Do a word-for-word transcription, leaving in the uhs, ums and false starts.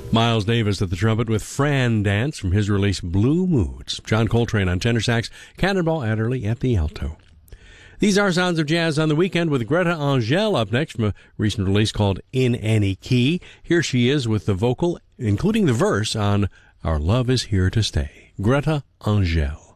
Miles Davis at the trumpet with Fran Dance from his release Blue Moods. John Coltrane on tenor sax, Cannonball Adderley at the alto. These are Sounds of Jazz on the Weekend with Greta Angel up next from a recent release called In Any Key. Here she is with the vocal, including the verse on Our Love Is Here to Stay. Greta Angel.